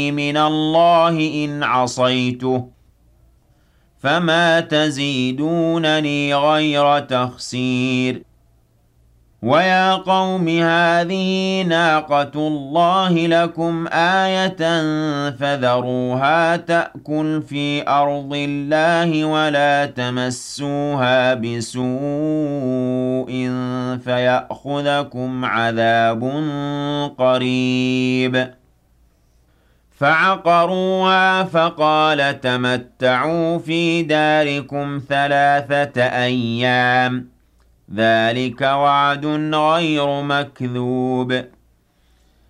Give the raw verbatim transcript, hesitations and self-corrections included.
من الله إن عصيته فما تزيدونني غير تخسير ويا قوم هذه ناقة الله لكم آية فذروها تأكل في أرض الله ولا تمسوها بسوء فيأخذكم عذاب قريب فعقروها فقال تمتعوا في داركم ثلاثة أيام ذلك وعد غير مكذوب